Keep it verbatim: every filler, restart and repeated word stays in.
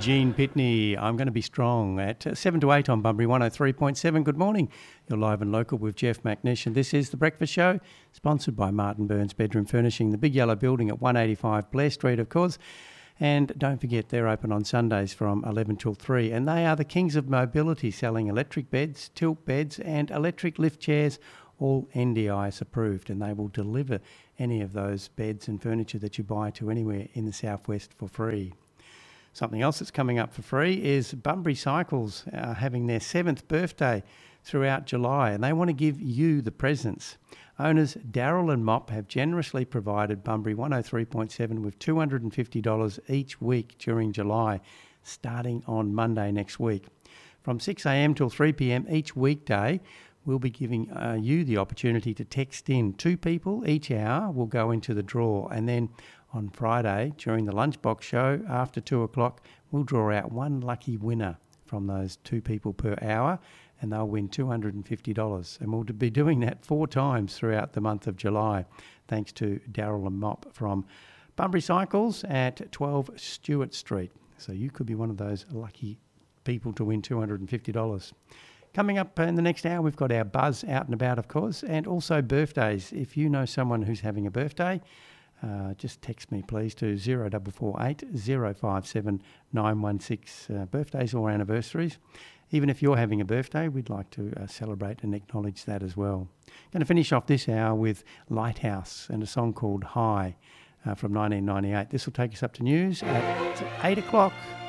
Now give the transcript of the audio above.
Gene Pitney, I'm going to be strong at seven to eight on Bunbury one oh three point seven. Good morning. You're live and local with Jeff McNish, and this is The Breakfast Show, sponsored by Martin Burns Bedroom Furnishing, the big yellow building at one eighty-five Blair Street, of course. And don't forget, they're open on Sundays from eleven till three, and they are the kings of mobility, selling electric beds, tilt beds and electric lift chairs, all N D I S approved, and they will deliver any of those beds and furniture that you buy to anywhere in the southwest for free. Something else that's coming up for free is Bunbury Cycles are having their seventh birthday throughout July, and they want to give you the presents. Owners Daryl and Mop have generously provided Bunbury one oh three point seven with two hundred fifty dollars each week during July, starting on Monday next week. From six a.m. till three p.m. each weekday, we'll be giving uh, you the opportunity to text in. Two people each hour will go into the draw, and then on Friday, during the Lunchbox show, after two o'clock, we'll draw out one lucky winner from those two people per hour, and they'll win two hundred fifty dollars. And we'll be doing that four times throughout the month of July, thanks to Daryl and Mop from Bunbury Cycles at twelve Stewart Street. So you could be one of those lucky people to win two hundred fifty dollars. Coming up in the next hour, we've got our buzz out and about, of course, and also birthdays. If you know someone who's having a birthday, Uh, just text me, please, to zero four four eight, zero five seven, nine one six. Uh, birthdays or anniversaries. Even if you're having a birthday, we'd like to uh, celebrate and acknowledge that as well. Going to finish off this hour with Lighthouse and a song called High uh, from nineteen ninety-eight. This will take us up to news at eight o'clock.